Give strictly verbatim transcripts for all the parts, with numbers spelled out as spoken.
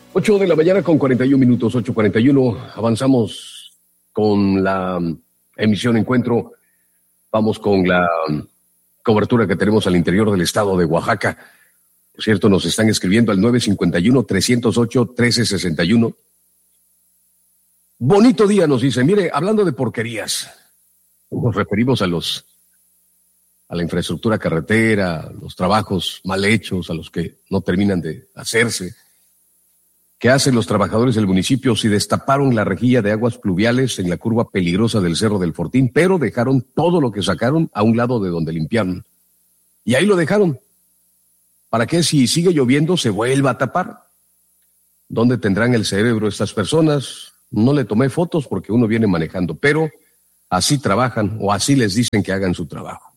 Ocho de la mañana con cuarenta y un minutos, ocho cuarenta y uno. Avanzamos con la emisión Encuentro. Vamos con la cobertura que tenemos al interior del estado de Oaxaca. Por cierto, nos están escribiendo al nueve cinco uno, tres cero ocho, uno tres seis uno. Bonito día, nos dice. Mire, hablando de porquerías, nos referimos a los a la infraestructura carretera, los trabajos mal hechos, a los que no terminan de hacerse. ¿Qué hacen los trabajadores del municipio? Si destaparon la rejilla de aguas pluviales en la curva peligrosa del Cerro del Fortín, pero dejaron todo lo que sacaron a un lado de donde limpiaron. Y ahí lo dejaron. ¿Para qué si sigue lloviendo se vuelva a tapar? ¿Dónde tendrán el cerebro estas personas? No le tomé fotos porque uno viene manejando, pero así trabajan o así les dicen que hagan su trabajo.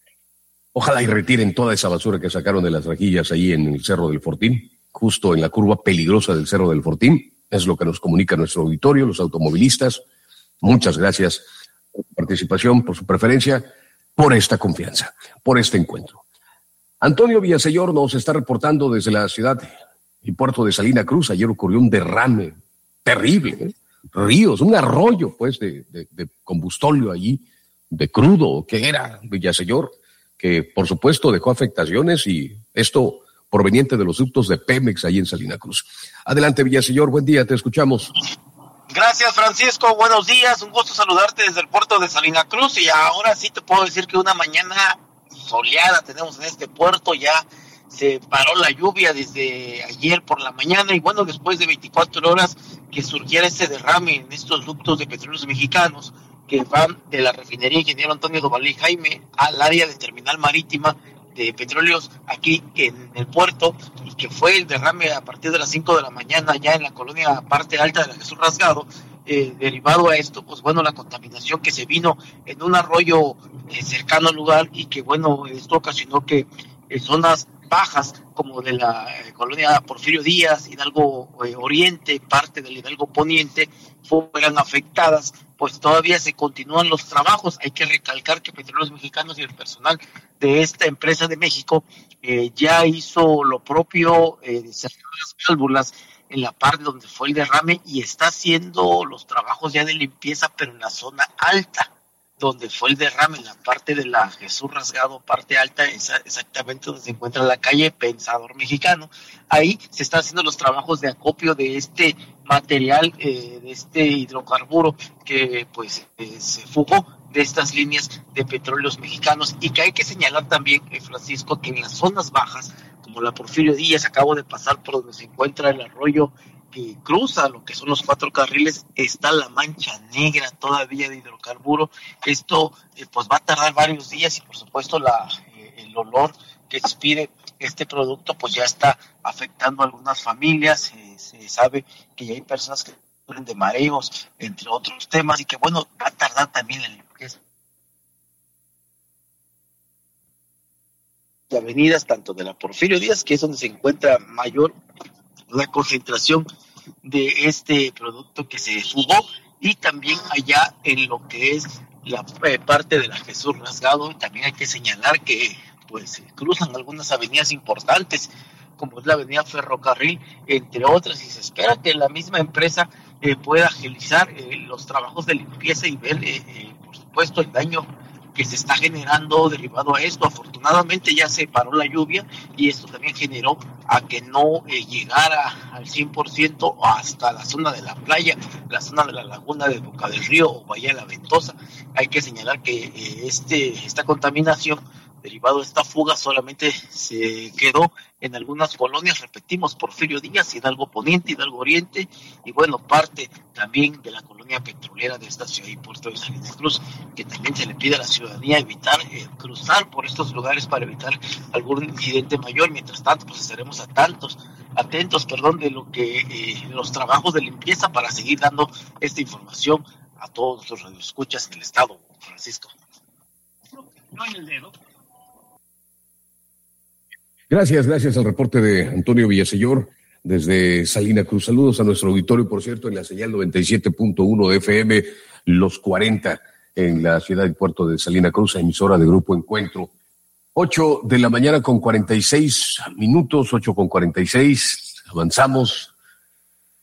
Ojalá y retiren toda esa basura que sacaron de las rejillas ahí en el Cerro del Fortín, justo en la curva peligrosa del Cerro del Fortín. Es lo que nos comunica nuestro auditorio, los automovilistas. Muchas gracias por su participación, por su preferencia, por esta confianza, por este encuentro. Antonio Villaseñor nos está reportando desde la ciudad y puerto de Salina Cruz. Ayer ocurrió un derrame terrible, ¿eh? Ríos, un arroyo pues de, de, de combustóleo allí, de crudo, que era Villaseñor, que por supuesto dejó afectaciones y esto proveniente de los ductos de Pemex ahí en Salina Cruz. Adelante, Villaseñor, buen día, te escuchamos. Gracias, Francisco, buenos días, un gusto saludarte desde el puerto de Salina Cruz, y ahora sí te puedo decir que una mañana soleada tenemos en este puerto. Ya se paró la lluvia desde ayer por la mañana, y bueno, después de veinticuatro horas que surgiera ese derrame en estos ductos de Petróleos Mexicanos que van de la refinería Ingeniero Antonio Dovalí Jaime al área de terminal marítima de petróleos aquí en el puerto, y que fue el derrame a partir de las cinco de la mañana ya en la colonia parte alta de la Jesús Rasgado. Eh, derivado a esto, pues bueno, la contaminación que se vino en un arroyo eh, cercano al lugar, y que bueno, esto ocasionó que eh, zonas bajas como de la eh, colonia Porfirio Díaz, Hidalgo eh, Oriente, parte del Hidalgo Poniente, fueran afectadas. Pues todavía se continúan los trabajos. Hay que recalcar que Petróleos Mexicanos y el personal de esta empresa de México eh, ya hizo lo propio, eh, de cerrar las válvulas en la parte donde fue el derrame, y está haciendo los trabajos ya de limpieza, pero en la zona alta donde fue el derrame, en la parte de la Jesús Rasgado, parte alta, esa, exactamente donde se encuentra la calle Pensador Mexicano. Ahí se están haciendo los trabajos de acopio de este material, eh, de este hidrocarburo que pues eh, se fugó de estas líneas de Petróleos Mexicanos. Y que hay que señalar también, eh, Francisco, que en las zonas bajas, como la Porfirio Díaz, acabo de pasar por donde se encuentra el arroyo que cruza lo que son los cuatro carriles, está la mancha negra todavía de hidrocarburo. Esto eh, pues va a tardar varios días, y por supuesto la eh, el olor que expide este producto pues ya está afectando a algunas familias. Eh, se sabe que ya hay personas que sufren de mareos, entre otros temas, y que bueno, va a tardar también en limpieza de avenidas, tanto de la Porfirio Díaz, que es donde se encuentra mayor la concentración de este producto que se fugó, y también allá en lo que es la eh, parte de la Jesús Rasgado. También hay que señalar que pues cruzan algunas avenidas importantes, como es la avenida Ferrocarril, entre otras, y se espera que la misma empresa eh, pueda agilizar eh, los trabajos de limpieza y ver, eh, eh, por supuesto, el daño que se está generando derivado a esto. Afortunadamente ya se paró la lluvia, y esto también generó a que no eh, llegara al cien por ciento hasta la zona de la playa, la zona de la laguna de Boca del Río o Bahía de la Ventosa. Hay que señalar que eh, este esta contaminación derivado de esta fuga solamente se quedó en algunas colonias, repetimos, Porfirio Díaz, Hidalgo Poniente, Hidalgo Oriente, y bueno, parte también de la colonia petrolera de esta ciudad y puerto de Salina Cruz, que también se le pide a la ciudadanía evitar eh, cruzar por estos lugares para evitar algún incidente mayor. Mientras tanto, pues estaremos atentos, atentos, perdón, de lo que eh, los trabajos de limpieza, para seguir dando esta información a todos los radioescuchas en el estado, Francisco. No en el dedo. Gracias, gracias al reporte de Antonio Villaseñor desde Salina Cruz. Saludos a nuestro auditorio, por cierto, en la señal noventa y siete punto uno de F M, Los cuarenta, en la ciudad y puerto de Salina Cruz, emisora de Grupo Encuentro. Ocho de la mañana con cuarenta y seis minutos, ocho con cuarenta y seis, avanzamos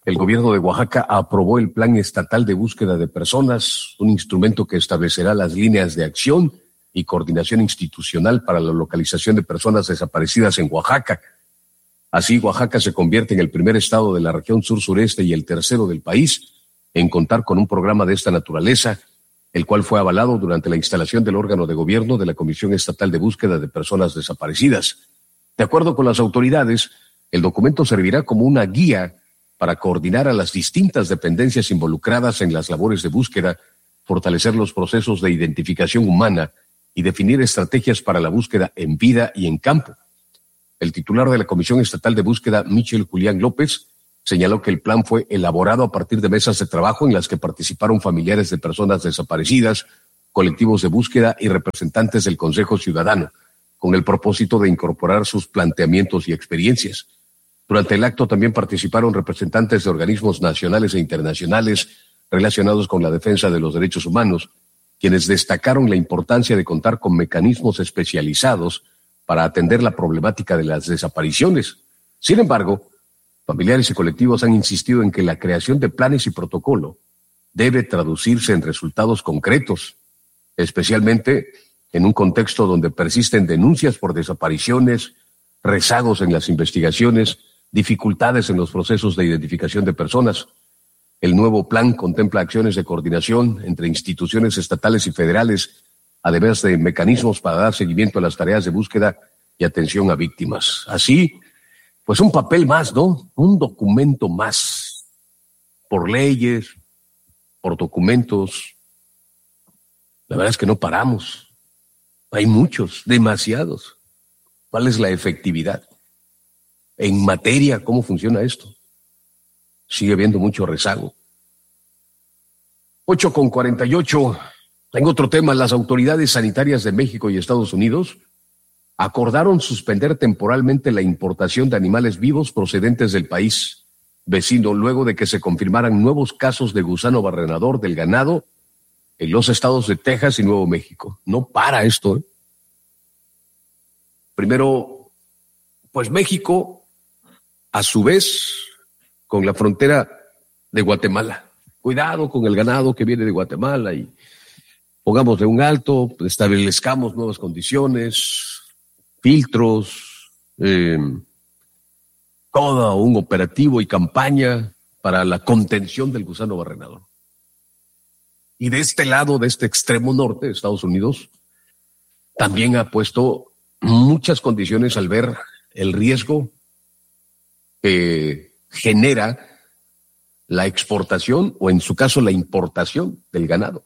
el gobierno de Oaxaca aprobó el Plan Estatal de Búsqueda de Personas, un instrumento que establecerá las líneas de acción y coordinación institucional para la localización de personas desaparecidas en Oaxaca. Así, Oaxaca se convierte en el primer estado de la región sur-sureste y el tercero del país en contar con un programa de esta naturaleza, el cual fue avalado durante la instalación del órgano de gobierno de la Comisión Estatal de Búsqueda de Personas Desaparecidas. De acuerdo con las autoridades, el documento servirá como una guía para coordinar a las distintas dependencias involucradas en las labores de búsqueda, fortalecer los procesos de identificación humana y definir estrategias para la búsqueda en vida y en campo. El titular de la Comisión Estatal de Búsqueda, Michel Julián López, señaló que el plan fue elaborado a partir de mesas de trabajo en las que participaron familiares de personas desaparecidas, colectivos de búsqueda y representantes del Consejo Ciudadano, con el propósito de incorporar sus planteamientos y experiencias. Durante el acto también participaron representantes de organismos nacionales e internacionales relacionados con la defensa de los derechos humanos, quienes destacaron la importancia de contar con mecanismos especializados para atender la problemática de las desapariciones. Sin embargo, familiares y colectivos han insistido en que la creación de planes y protocolo debe traducirse en resultados concretos, especialmente en un contexto donde persisten denuncias por desapariciones, rezagos en las investigaciones, dificultades en los procesos de identificación de personas. El nuevo plan contempla acciones de coordinación entre instituciones estatales y federales, además de mecanismos para dar seguimiento a las tareas de búsqueda y atención a víctimas. Así, pues un papel más, ¿no? Un documento más. Por leyes, por documentos. La verdad es que no paramos. Hay muchos, demasiados. ¿Cuál es la efectividad? En materia, ¿cómo funciona esto? Sigue habiendo mucho rezago. ocho con cuarenta y ocho. En otro tema, las autoridades sanitarias de México y Estados Unidos acordaron suspender temporalmente la importación de animales vivos procedentes del país vecino luego de que se confirmaran nuevos casos de gusano barrenador del ganado en los estados de Texas y Nuevo México. No para esto, ¿eh? Primero, pues México, a su vez, con la frontera de Guatemala. Cuidado con el ganado que viene de Guatemala y pongámosle un alto, establezcamos nuevas condiciones, filtros, eh, todo un operativo y campaña para la contención del gusano barrenador. Y de este lado, de este extremo norte de Estados Unidos, también ha puesto muchas condiciones al ver el riesgo que genera la exportación o en su caso la importación del ganado.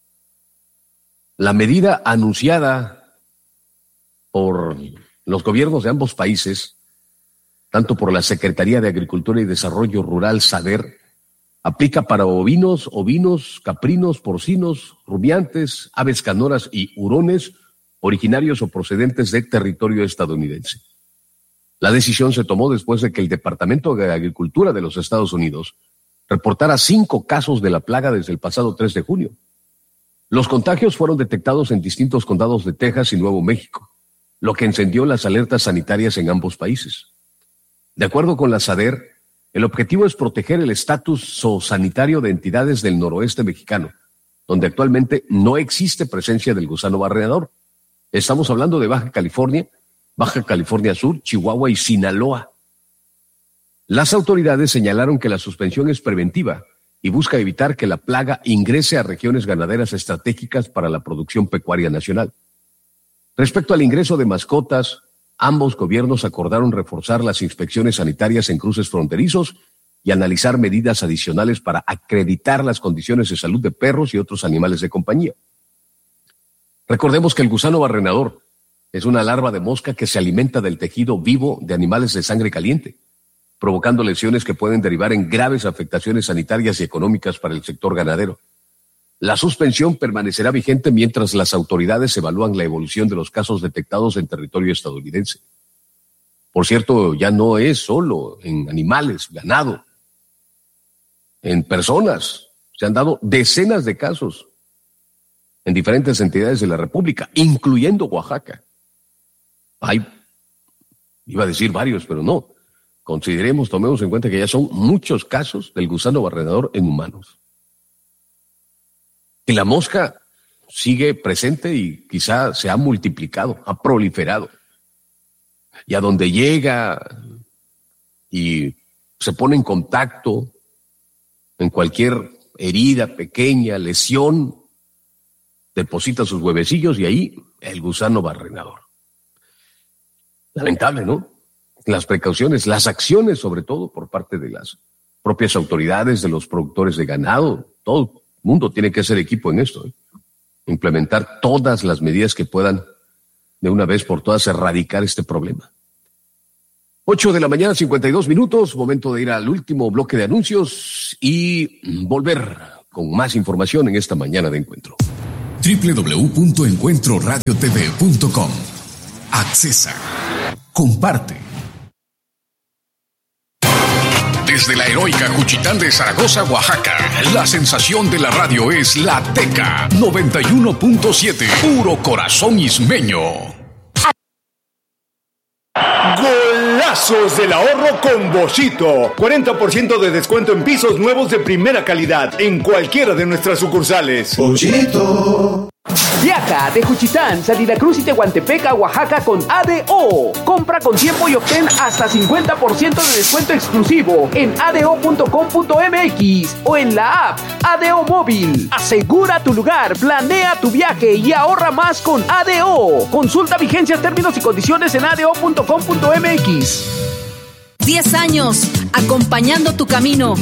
La medida anunciada por los gobiernos de ambos países, tanto por la Secretaría de Agricultura y Desarrollo Rural, SADER, aplica para ovinos, ovinos, caprinos, porcinos, rumiantes, aves canoras y hurones originarios o procedentes del territorio estadounidense. La decisión se tomó después de que el Departamento de Agricultura de los Estados Unidos reportara cinco casos de la plaga desde el pasado tres de junio. Los contagios fueron detectados en distintos condados de Texas y Nuevo México, lo que encendió las alertas sanitarias en ambos países. De acuerdo con la SADER, el objetivo es proteger el estatus zoosanitario de entidades del noroeste mexicano, donde actualmente no existe presencia del gusano barrenador. Estamos hablando de Baja California, Baja California Sur, Chihuahua y Sinaloa. Las autoridades señalaron que la suspensión es preventiva y busca evitar que la plaga ingrese a regiones ganaderas estratégicas para la producción pecuaria nacional. Respecto al ingreso de mascotas, ambos gobiernos acordaron reforzar las inspecciones sanitarias en cruces fronterizos y analizar medidas adicionales para acreditar las condiciones de salud de perros y otros animales de compañía. Recordemos que el gusano barrenador es una larva de mosca que se alimenta del tejido vivo de animales de sangre caliente, provocando lesiones que pueden derivar en graves afectaciones sanitarias y económicas para el sector ganadero. La suspensión permanecerá vigente mientras las autoridades evalúan la evolución de los casos detectados en territorio estadounidense. Por cierto, ya no es solo en animales, ganado, en personas. Se han dado decenas de casos en diferentes entidades de la República, incluyendo Oaxaca. Hay, iba a decir varios, pero no. consideremos, tomemos en cuenta que ya son muchos casos del gusano barrenador en humanos. Y la mosca sigue presente y quizá se ha multiplicado, ha proliferado. Y a donde llega y se pone en contacto, en cualquier herida pequeña, lesión, deposita sus huevecillos y ahí el gusano barrenador. Lamentable, ¿no? Las precauciones, las acciones sobre todo por parte de las propias autoridades, de los productores de ganado, todo el mundo tiene que hacer equipo en esto, ¿eh? Implementar todas las medidas que puedan de una vez por todas erradicar este problema. Ocho de la mañana, cincuenta y dos minutos, momento de ir al último bloque de anuncios y volver con más información en esta mañana de encuentro. doble u doble u doble u punto encuentro radio t v punto com. Accesa. Comparte. Desde la heroica Juchitán de Zaragoza, Oaxaca, la sensación de la radio es La Teca noventa y uno punto siete, puro corazón ismeño. Golazos del ahorro con Boschito. cuarenta por ciento de descuento en pisos nuevos de primera calidad en cualquiera de nuestras sucursales. Boschito. Viaja de Juchitán, Salina Cruz y Tehuantepec a Oaxaca con A D O. Compra con tiempo y obtén hasta cincuenta por ciento de descuento exclusivo en a d o punto com punto m x o en la app A D O Móvil. Asegura tu lugar, planea tu viaje y ahorra más con A D O. Consulta vigencias, términos y condiciones en a d o punto com punto m x. diez años, acompañando tu camino,